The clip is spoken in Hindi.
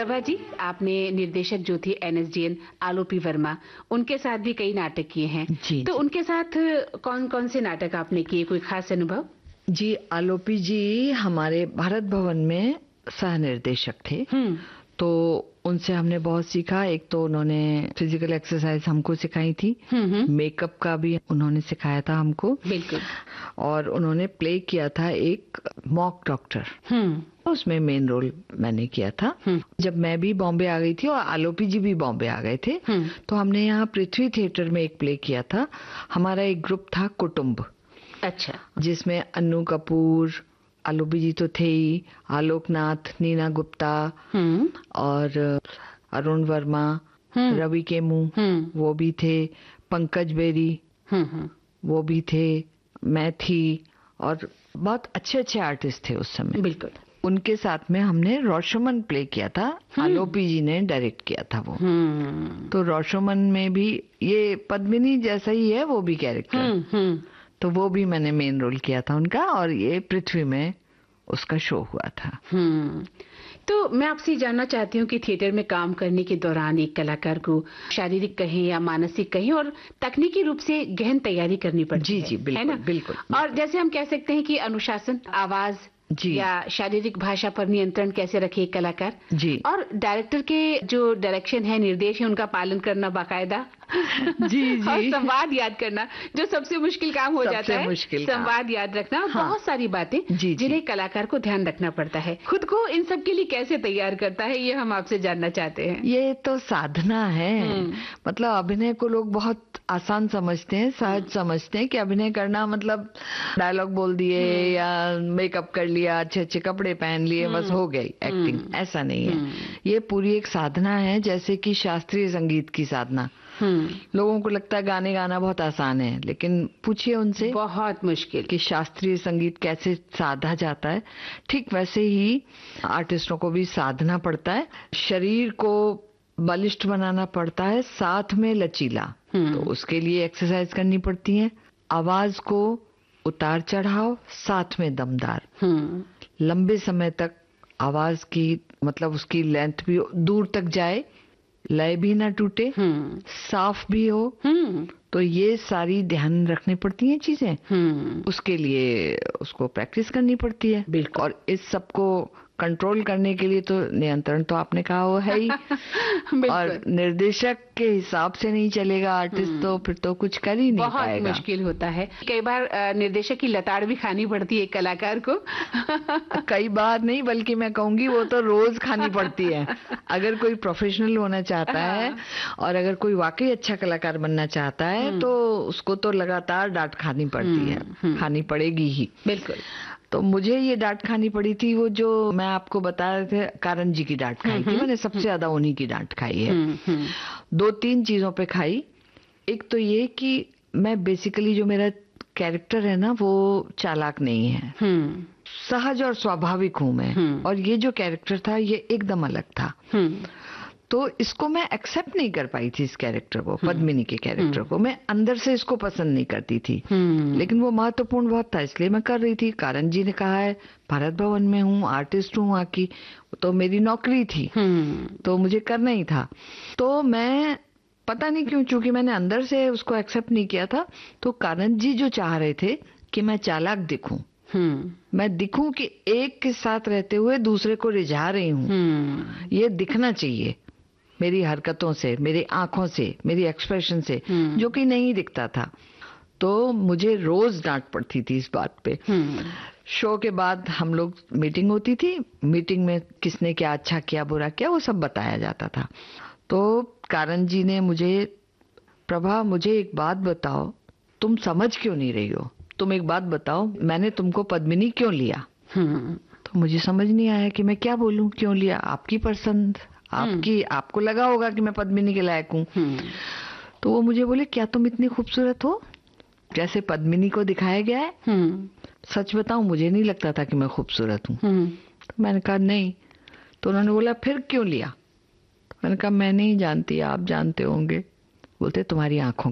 प्रभा जी, आपने निर्देशक जो थे NSDN आलोपी वर्मा, उनके साथ भी कई नाटक किए हैं। जी, तो जी। उनके साथ कौन-कौन से नाटक आपने किए, कोई खास अनुभव? जी, आलोपी जी हमारे भारत भवन में सह निर्देशक थे। तो उनसे हमने बहुत सीखा। एक तो उन्होंने फिजिकल एक्सरसाइज हमको सिखाई थी, मेकअप का भी उन्होंने सिखाया था हमको। बिल्कुल। और उन्होंने प्ले किया था एक मॉक डॉक्टर, उसमें मेन रोल मैंने किया था। जब मैं भी बॉम्बे आ गई थी और आलोपी जी भी बॉम्बे आ गए थे, तो हमने यहाँ पृथ्वी थिएटर में एक प्ले किया था। हमारा एक ग्रुप था कुटुंब। अच्छा। जिसमें अन्नू कपूर, आलोपी जी तो थे ही, आलोकनाथ, नीना गुप्ता और अरुण वर्मा, रवि केमू वो भी थे, पंकज बेरी वो भी थे, मैं थी, और बहुत अच्छे अच्छे आर्टिस्ट थे उस समय। बिल्कुल। उनके साथ में हमने रॉशोमन प्ले किया था। आलोपी जी ने डायरेक्ट किया था वो। तो रॉशोमन में भी ये पद्मिनी जैसा ही है वो भी कैरेक्टर। तो वो भी मैंने मेन रोल किया था उनका, और ये पृथ्वी में उसका शो हुआ था। तो मैं आपसे जानना चाहती हूँ कि थिएटर में काम करने के दौरान एक कलाकार को शारीरिक कहें या मानसिक कहें और तकनीकी रूप से गहन तैयारी करनी पड़ती है। जी, बिल्कुल, है ना? बिल्कुल। और जैसे हम कह सकते हैं कि अनुशासन, आवाज या शारीरिक भाषा पर नियंत्रण कैसे रखे एक कलाकार, जी, और डायरेक्टर के जो डायरेक्शन है, निर्देश है, उनका पालन करना बाकायदा। जी। और संवाद याद करना जो सबसे मुश्किल काम हो जाता है। संवाद याद रखना और बहुत सारी बातें जिन्हें कलाकार को ध्यान रखना पड़ता है। खुद को इन सब के लिए कैसे तैयार करता है, ये हम आपसे जानना चाहते हैं। ये तो साधना है। मतलब अभिनय को लोग बहुत आसान समझते हैं, सहज समझते हैं कि अभिनय करना मतलब डायलॉग बोल दिए या मेकअप कर लिया, अच्छे अच्छे कपड़े पहन लिए, बस हो गई एक्टिंग। ऐसा नहीं है। ये पूरी एक साधना है, जैसे कि शास्त्रीय संगीत की साधना। लोगों को लगता है गाने गाना बहुत आसान है, लेकिन पूछिए उनसे, बहुत मुश्किल, कि शास्त्रीय संगीत कैसे साधा जाता है। ठीक वैसे ही आर्टिस्टों को भी साधना पड़ता है। शरीर को बलिष्ठ बनाना पड़ता है, साथ में लचीला। तो उसके लिए एक्सरसाइज करनी पड़ती है। आवाज को उतार चढ़ाव, साथ में दमदार। लंबे समय तक आवाज की मतलब उसकी लेंथ भी दूर तक जाए, लय भी ना टूटे, साफ भी हो। तो ये सारी ध्यान रखनी पड़ती हैं चीजें। उसके लिए उसको प्रैक्टिस करनी पड़ती है। बिल्कुल। और इस सब को कंट्रोल करने के लिए तो नियंत्रण तो आपने कहा वो है ही। और निर्देशक के हिसाब से नहीं चलेगा आर्टिस्ट, तो फिर तो कुछ कर ही नहीं पाएगा। बहुत मुश्किल होता है। कई बार निर्देशक की लताड़ भी खानी पड़ती है कलाकार को। कई बार नहीं, बल्कि मैं कहूंगी वो तो रोज खानी पड़ती है। अगर कोई प्रोफेशनल होना चाहता है और अगर कोई वाकई अच्छा कलाकार बनना चाहता है, तो उसको तो लगातार डांट खानी पड़ती है, खानी पड़ेगी ही। बिल्कुल। तो मुझे ये डांट खानी पड़ी थी, वो जो मैं आपको बता रहे थे, कारण जी की डांट खाई थी मैंने। सबसे ज्यादा उन्हीं की डांट खाई है। 2-3 चीजों पे खाई। एक तो ये कि मैं बेसिकली जो मेरा कैरेक्टर है ना, वो चालाक नहीं है, सहज और स्वाभाविक हूं मैं। और ये जो कैरेक्टर था ये एकदम अलग था। तो इसको मैं एक्सेप्ट नहीं कर पाई थी, इस कैरेक्टर को, पद्मिनी के कैरेक्टर को। मैं अंदर से इसको पसंद नहीं करती थी, लेकिन वो महत्वपूर्ण बहुत था, इसलिए मैं कर रही थी। कारण जी ने कहा है, भारत भवन में हूँ, आर्टिस्ट हूँ वहाँ की, तो मेरी नौकरी थी, तो मुझे करना ही था। तो मैं पता नहीं क्यों, चूंकि मैंने अंदर से उसको एक्सेप्ट नहीं किया था, तो कारण जी जो चाह रहे थे कि मैं चालाक दिखूं, मैं दिखूं कि एक के साथ रहते हुए दूसरे को रिझा रही हूँ, ये दिखना चाहिए मेरी हरकतों से, मेरी आंखों से, मेरी एक्सप्रेशन से, जो कि नहीं दिखता था। तो मुझे रोज डांट पड़ती थी इस बात पे। शो के बाद हम लोग मीटिंग होती थी, मीटिंग में किसने क्या अच्छा किया, बुरा किया, वो सब बताया जाता था। तो कारण जी ने मुझे, प्रभा मुझे एक बात बताओ, तुम समझ क्यों नहीं रही हो? तुम एक बात बताओ, मैंने तुमको पद्मिनी क्यों लिया? तो मुझे समझ नहीं आया कि मैं क्या बोलूं, क्यों लिया, आपकी पसंद, आपकी, आपको लगा होगा कि मैं पद्मिनी के लायक हूँ। तो वो मुझे बोले, क्या तुम इतनी खूबसूरत हो जैसे पद्मिनी को दिखाया गया है? सच बताऊं, मुझे नहीं लगता था कि मैं खूबसूरत हूँ। तो मैंने कहा नहीं। तो उन्होंने बोला, फिर क्यों लिया? तो मैंने कहा मैं नहीं जानती, आप जानते होंगे। बोलते, तुम्हारी आंखों